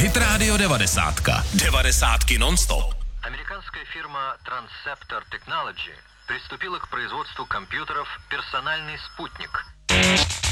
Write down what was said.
Hit Radio 90. 90 non-stop. Американская фирма Transceptor Technology приступила к производству компьютеров «Персональный спутник».